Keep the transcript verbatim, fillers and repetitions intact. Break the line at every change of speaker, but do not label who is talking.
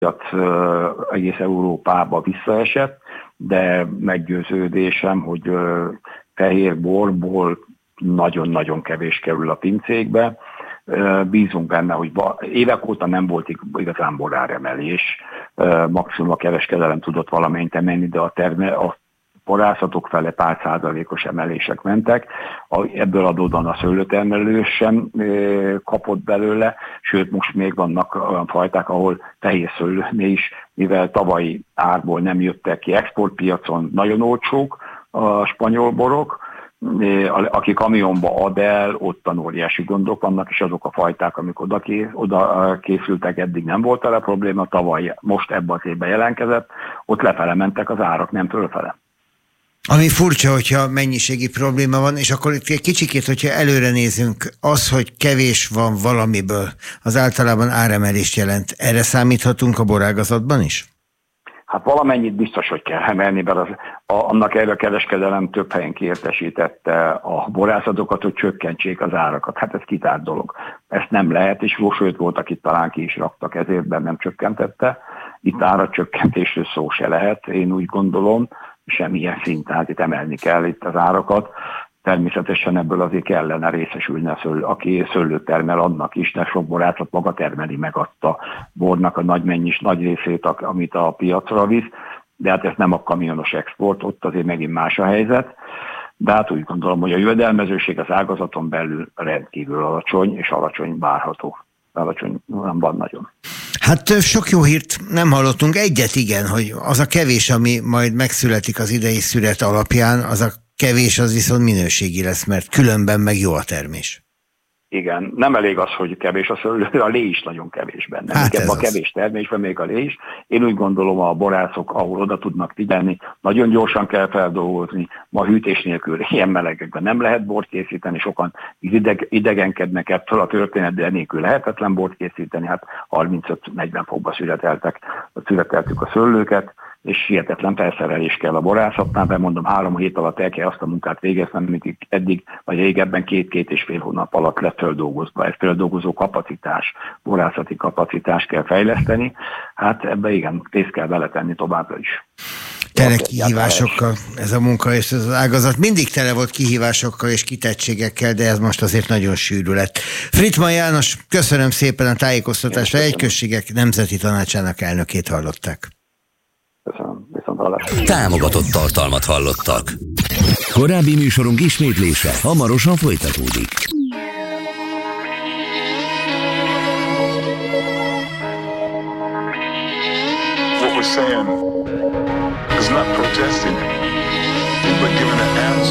egész Európába visszaesett, de meggyőződésem, hogy fehér borból nagyon-nagyon kevés kerül a pincékbe. Bízunk benne, hogy évek óta nem volt igazán boráremelés, maximum a kereskedelem tudott valamelyint emelni, de a, terme, a borászatok fele pár százalékos emelések mentek, ebből adódóan a szőlőtermelő sem kapott belőle, sőt most még vannak olyan fajták, ahol fehér szőlőnél is, mivel tavalyi árból nem jöttek ki exportpiacon, nagyon olcsók a spanyol borok, aki kamionba ad el, ottan óriási gondok vannak, és azok a fajták, amik oda, ké, oda készültek, eddig nem volt vele probléma, tavaly most ebben az évben jelentkezett, ott lefele mentek az árak, nem fölfele.
Ami furcsa, hogyha mennyiségi probléma van, és akkor itt egy kicsikét, hogyha előre nézünk, az, hogy kevés van valamiből, az általában áremelést jelent. Erre számíthatunk a borágazatban is?
Hát valamennyit biztos, hogy kell emelni, mert az, a, annak erre a kereskedelem több helyen kiértesítette a borászatokat, hogy csökkentsék az árakat. Hát ez kitárt dolog. Ezt nem lehet, és sőt voltak itt talán ki is raktak, ezért nem csökkentette. Itt áracsökkentésről szó se lehet, én úgy gondolom, semmilyen szinten, tehát itt emelni kell itt az árakat. Természetesen ebből azért kellene részesülni, a szőlő, aki szőlőt termel, annak is, de sok borászat maga termeli meg azt a bornak a nagy mennyis, nagy részét, amit a piacra visz, de hát ez nem a kamionos export, ott azért megint más a helyzet. De hát úgy gondolom, hogy a jövedelmezőség az ágazaton belül rendkívül alacsony, és alacsony várható. Alacsony nem van nagyon.
Hát sok jó hírt nem hallottunk, egyet igen, hogy az a kevés, ami majd megszületik az idei szület alapján, az a kevés, az viszont minőségi lesz, mert különben meg jó a termés.
Igen, nem elég az, hogy kevés a szőlő, a lé is nagyon kevés benne. Hát ebben a kevés termésben még a lé is. Én úgy gondolom, a borászok, ahol oda tudnak figyelni, nagyon gyorsan kell feldolgozni, ma hűtés nélkül ilyen melegekben nem lehet bort készíteni, sokan ideg, idegenkednek ettől a történet, de nélkül lehetetlen bort készíteni, hát harmincöt-negyven fokba születeltek, születeltük a szőlőket, és hihetetlen felszerelés kell a borászatnál, de mondom, három hét alatt el kell azt a munkát végezni, amit eddig, vagy régebben két-két és fél hónap alatt lett földolgozva. Ez földolgozó kapacitás, borászati kapacitás kell fejleszteni, hát ebbe igen, részt kell beletenni továbbra is.
Tele kihívásokkal ez a munka és ez az ágazat. Mindig tele volt kihívásokkal és kitettségekkel, de ez most azért nagyon sűrű lett. Frittmann János, köszönöm szépen a tájékoztatásra. Hegyközségek Nemzeti Tanácsának elnökét hallották.
Köszönöm, viszont hallásra.
Támogatott tartalmat hallottak. Korábbi műsorunk ismétlése hamarosan folytatódik.
What we're saying is not protesting, but giving an answer.